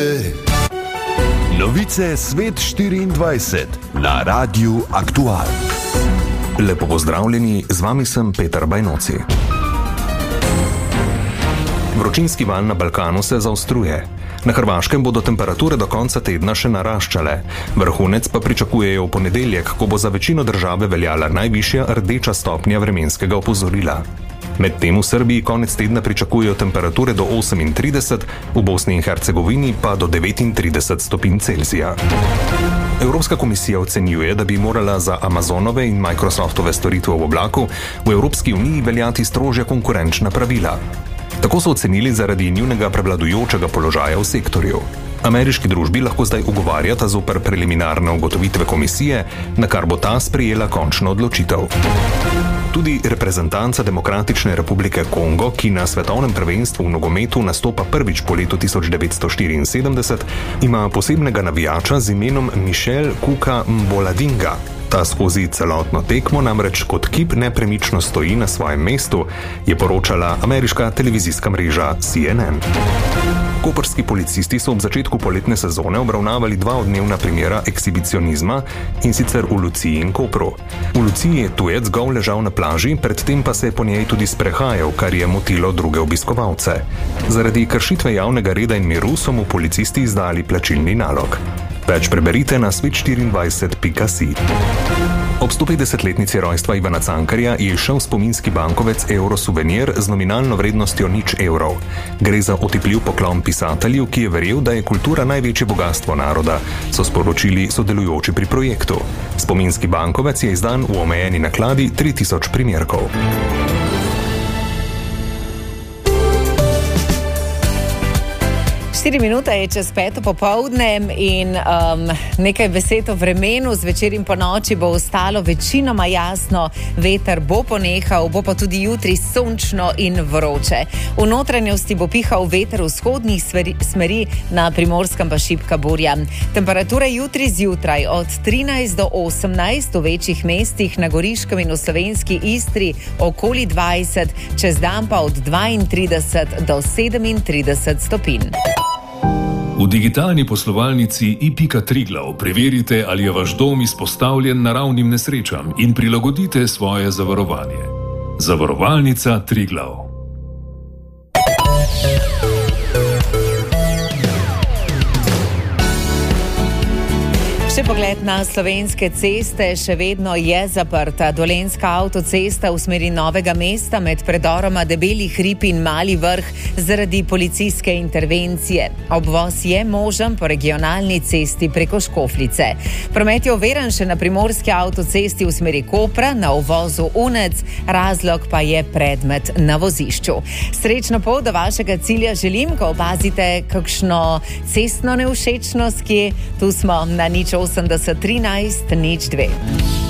Novice Svet 24 na Radiu Aktual. Lepo pozdravljeni, z vami sem Peter Bajnoci. Vročinski val na Balkanu se zaostruje. Na Hrvaškem bodo temperature do konca tedna še naraščale. Vrhunec pa pričakujejo v ponedeljek, ko bo za večino države veljala najvišja rdeča stopnja vremenskega opozorila. Medtem v Srbiji konec tedna pričakujejo temperature do 38, v Bosni in Hercegovini pa do 39 stopinj Celzija. Evropska komisija ocenjuje, da bi morala za Amazonove in Microsoftove storitve v oblaku v Evropski uniji veljati strožja konkurenčna pravila. Tako so ocenili zaradi njunega prevladujočega položaja v sektorju. Ameriški družbi lahko zdaj ugovarjata zoper preliminarne ugotovitve komisije, na kar bo ta sprejela končno odločitev. Tudi reprezentanca Demokratične republike Kongo, ki na svetovnem prvenstvu v nogometu nastopa prvič po letu 1974, ima posebnega navijača z imenom Michel Kuka Mboladinga. Ta skozi celotno tekmo namreč kot kip nepremično stoji na svojem mestu, je poročala ameriška televizijska mreža CNN. Koprski policisti so ob začetku poletne sezone obravnavali 2 odmevna primera ekshibicionizma, in sicer v Luciji in Kopru. V Luciji je tujec gol ležal na plaži, predtem pa se je po njej tudi sprehajal, kar je motilo druge obiskovalce. Zaradi kršitve javnega reda in miru so mu policisti izdali plačilni nalog. Več preberite na svet24.si. Ob 150-letnici rojstva Ivana Cankarja je šel spominski bankovec Eurosuvenir z nominalno vrednostjo 0 evrov. Gre za otipljiv poklon pisatelju, ki je verjel, da je kultura največje bogastvo naroda, so sporočili sodelujoči pri projektu. Spominski bankovec je izdan v omejeni nakladi 3000 primerkov. 4 minute je čez 5 popoldne in nekaj besed o vremenu. Zvečer in po noči bo ostalo večinoma jasno, veter bo ponehal, bo pa tudi jutri sončno in vroče. V notranjosti bo pihal veter vzhodnih smeri, na Primorskem pa šibka burja. Temperature jutri zjutraj od 13 do 18 v večjih mestih, na Goriškem in v slovenski Istri okoli 20, čez dan pa od 32 do 37 stopinj. V digitalni poslovalnici i.triglav preverite, ali je vaš dom izpostavljen naravnim nesrečam in prilagodite svoje zavarovanje. Zavarovalnica Triglav. Še pogled na slovenske ceste, še vedno je zaprta Dolenjska avtocesta v smeri Novega mesta med predoroma Debeli hrib in Mali vrh zaradi policijske intervencije. Obvoz je možen po regionalni cesti preko Škofljice. Promet je oviran še na Primorski avtocesti v smeri Kopra, na uvozu Unec, razlog pa je predmet na vozišču. Srečno pot do vašega cilja želim, ko opazite kakšno cestno nevšečnost, ki tu smo na 080 13 02.